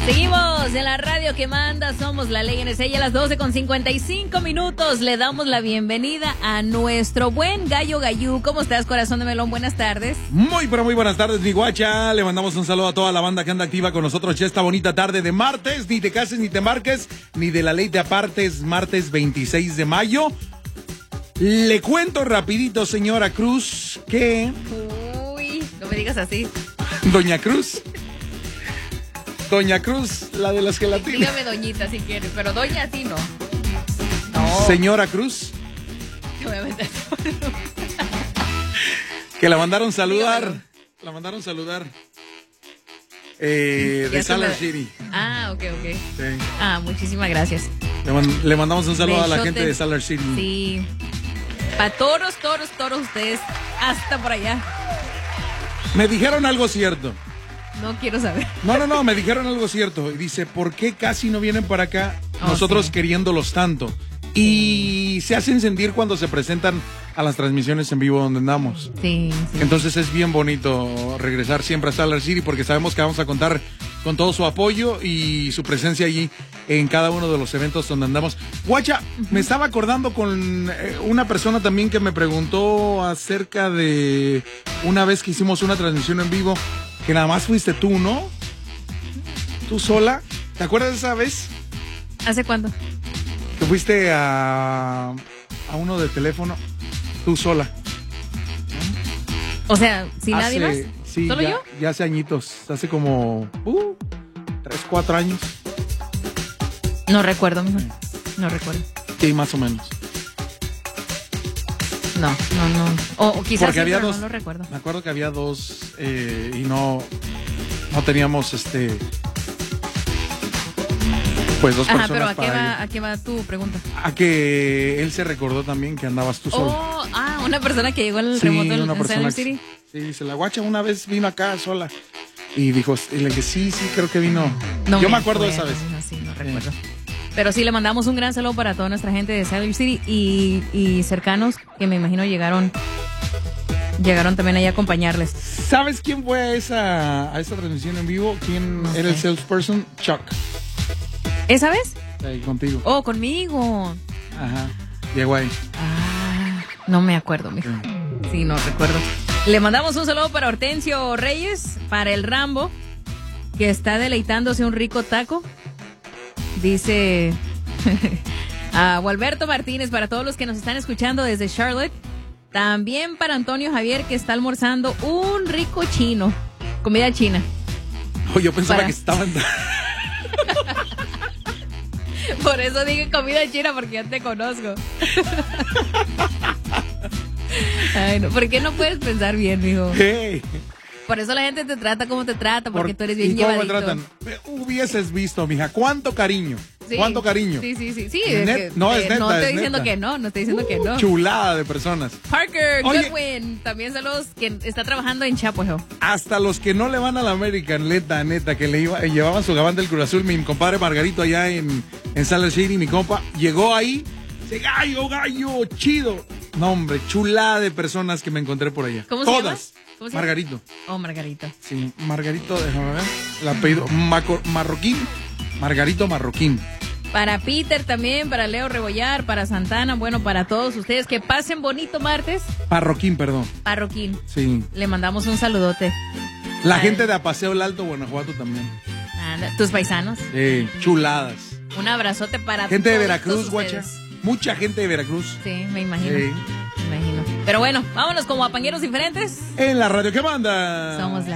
Seguimos en la radio que manda, somos la ley en y a las 12:55 le damos la bienvenida a nuestro buen Gallo Gallú. ¿Cómo estás, corazón de melón? Buenas tardes. Muy, pero muy buenas tardes, mi guacha. Le mandamos un saludo a toda la banda que anda activa con nosotros ya esta bonita tarde de martes. Ni te cases, ni te marques, ni de la ley te apartes, martes 26 de mayo. Le cuento rapidito, señora Cruz, que... Uy, no me digas así. Doña Cruz, la de las gelatinas. Dígame doñita si quiere, pero doña sí no. No. Señora Cruz. Te voy a meter. Que la mandaron saludar. Dígamelo. La mandaron saludar. De Salar City. Ah, ok. Sí. Ah, muchísimas gracias. Le mandamos un saludo a la Besote. gente de Salar City. Sí. Para todos ustedes, hasta por allá. Me dijeron algo cierto. No quiero saber. No, me dijeron algo cierto. Y dice, ¿por qué casi no vienen para acá nosotros queriéndolos tanto? Y se hacen sentir cuando se presentan a las transmisiones en vivo donde andamos. Sí. Entonces es bien bonito regresar siempre a Salar City porque sabemos que vamos a contar con todo su apoyo y su presencia allí en cada uno de los eventos donde andamos. Guacha, me estaba acordando con una persona también que me preguntó acerca de una vez que hicimos una transmisión en vivo, que nada más fuiste tú, ¿no? ¿Tú sola? ¿Te acuerdas de esa vez? ¿Hace cuándo? Que fuiste a uno de teléfono, tú sola. O sea, ¿sin nadie más? Sí, ¿Solo yo? Ya hace añitos, hace como 3, 4 años. No recuerdo, mijo. No recuerdo. Sí, más o menos. No. O quizás Porque sí, había pero dos, no lo recuerdo. me acuerdo que había dos y no teníamos pues dos Ajá, personas pero para ¿a qué va tu pregunta? a que él se recordó también que andabas tú solo. Una persona que llegó al Sí, remoto una en persona Salar City. Sí, dice, la guacha una vez vino acá sola. Y dijo, y le dije, sí, creo que vino. No Yo me acuerdo de esa vez. No recuerdo. Pero sí, le mandamos un gran saludo para toda nuestra gente de Salar City y cercanos que me imagino llegaron también ahí a acompañarles. ¿Sabes quién fue a esa transmisión en vivo? ¿Quién era el salesperson? Chuck. ¿Esa vez? Ahí contigo. Oh, conmigo. Ajá. Llegó ahí. No me acuerdo, mijo. Sí, no recuerdo. Le mandamos un saludo para Hortensio Reyes, para el Rambo, que está deleitándose un rico taco. Dice a Gualberto Martínez, para todos los que nos están escuchando desde Charlotte. También para Antonio Javier, que está almorzando un rico chino, comida china. Oh, yo pensaba que estaban... Por eso dije comida china, porque ya te conozco. Ay, no, ¿por qué no puedes pensar bien, mijo? Hey. Por eso la gente te trata como te trata, porque tú eres bien ¿Y cómo llevadito. me tratan? Hubieses visto, mija, cuánto cariño. Sí, ¿Cuánto cariño? Sí. No, es neta. No estoy es diciendo neta. que no, estoy diciendo que no. Chulada de personas. Parker Oye. Goodwin, también saludos, que está trabajando en Chapo Hill. Hasta los que no le van a la American, neta, que llevaban su gabán del Cruz Azul, mi compadre Margarito allá en Salar City, mi compa, llegó ahí, dice, gallo, chido. No, hombre, chulada de personas que me encontré por allá. ¿Cómo se Todas. llama? ¿Cómo se llama? Margarito. Oh, Margarito. Sí, Margarito, déjame ver. El apellido, Marroquín. Margarito Marroquín. Para Peter también, para Leo Rebollar, para Santana, bueno, para todos ustedes, que pasen bonito martes. Parroquín, perdón. Parroquín. Sí. Le mandamos un saludote. La gente de Apaseo el Alto, Guanajuato también. Tus paisanos. Chuladas. Un abrazote para Gente de todos Veracruz, guacha. ustedes. Mucha gente de Veracruz. Sí, me imagino. Me imagino. Pero bueno, vámonos como a pangueros diferentes. En la radio que manda. Somos la